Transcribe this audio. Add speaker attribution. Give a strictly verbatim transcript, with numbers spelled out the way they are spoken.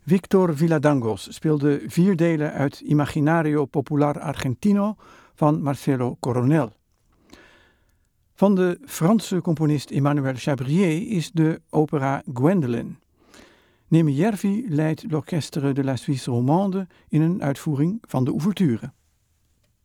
Speaker 1: Víctor Villadangos speelde vier delen uit Imaginario Popular Argentino van Marcelo Coronel. Van de Franse componist Emmanuel Chabrier is de opera Gwendolen. Nemi Järvi leidt l'Orchestre de la Suisse Romande in een uitvoering van de ouverture.